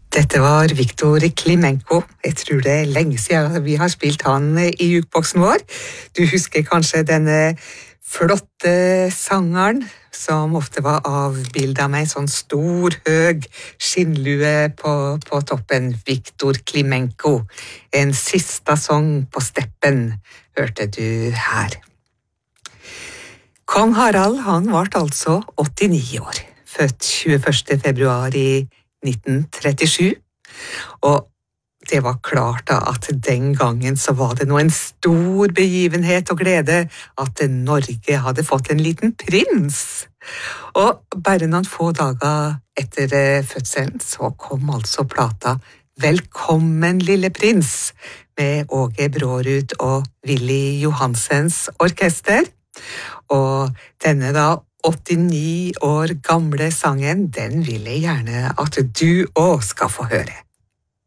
Dette var Viktor Klimenko. Jeg tror det er lenge siden vi har spilt han i jukeboksen vår. Du husker kanskje denne flotte sangeren som ofte var avbildet med en sånn stor, høg skinnlue på toppen. Viktor Klimenko. En sista sång på steppen, hørte du her. Kong Harald, han var altså 89 år, født 21. februar i 1937, og det var klart da at den gangen så var det nå en stor begivenhet og glede at Norge hadde fått en liten prins. Og bare noen få dager etter fødselen så kom altså plata «Velkommen, lille prins» med Åge Brårud og Willy Johansens orkester. Og denne da 89 år gamle sangen, den vil jeg gjerne at du også skal få høre.